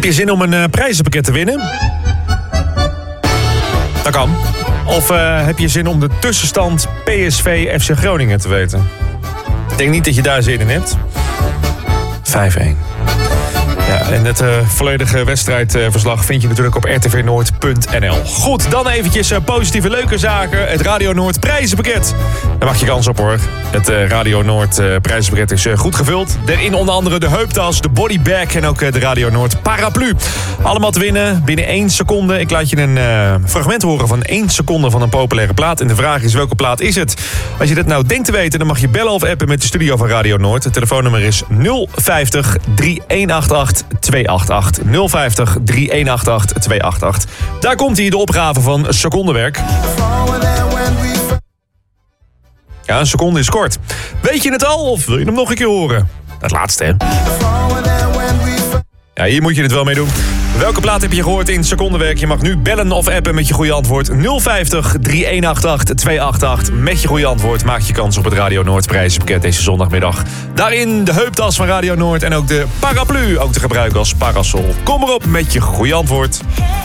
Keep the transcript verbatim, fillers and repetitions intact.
Heb je zin om een uh, prijzenpakket te winnen? Dat kan. Of uh, heb je zin om de tussenstand P S V F C Groningen te weten? Ik denk niet dat je daar zin in hebt. vijf-een. Ja, en het uh, volledige wedstrijdverslag vind je natuurlijk op r t v noord punt n l. Goed, dan eventjes uh, positieve leuke zaken. Het Radio Noord prijzenpakket. Daar mag je kans op hoor. Het uh, Radio Noord uh, prijzenpakket is uh, goed gevuld. Daarin onder andere de heuptas, de bodybag en ook uh, de Radio Noord paraplu. Allemaal te winnen binnen één seconde. Ik laat je een uh, fragment horen van één seconde van een populaire plaat. En de vraag is, welke plaat is het? Als je dat nou denkt te weten, dan mag je bellen of appen met de studio van Radio Noord. Het telefoonnummer is nul vijftig, drie een acht acht, twee acht acht. nul vijftig, drie een acht acht, twee acht acht. Daar komt hij, de opgave van secondenwerk. Ja, een seconde is kort. Weet je het al of wil je hem nog een keer horen? Dat laatste, hè? Ja, hier moet je het wel mee doen. Welke plaat heb je gehoord in secondenwerk? Je mag nu bellen of appen met je goede antwoord. nul vijftig, drie een acht acht, twee acht acht. Met je goede antwoord maak je kans op het Radio Noord prijzenpakket deze zondagmiddag. Daarin de heuptas van Radio Noord en ook de paraplu. Ook te gebruiken als parasol. Kom erop met je goede antwoord.